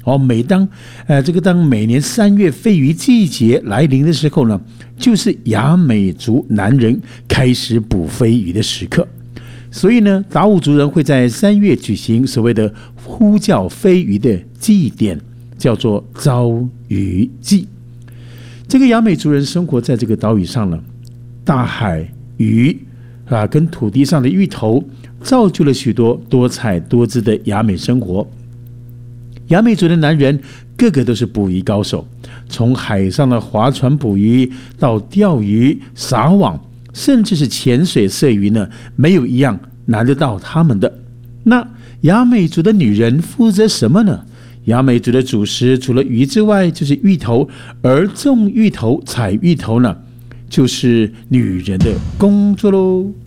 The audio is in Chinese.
当每年3月飞鱼季节来临的时候呢，就是雅美族男人开始捕飞鱼的时刻。所以呢，达悟族人会在3月举行所谓的呼叫飞鱼的祭典，叫做招鱼祭。这个雅美族人生活在这个岛屿上呢，大海鱼跟土地上的芋头造就了许多多彩多姿的雅美生活。雅美族的男人个个都是捕鱼高手，从海上的划船捕鱼到钓鱼、撒网，甚至是潜水射鱼呢，没有一样难得到他们的。那雅美族的女人负责什么呢？雅美族的主食除了鱼之外就是芋头，而种芋头、采芋头呢，就是女人的工作喽。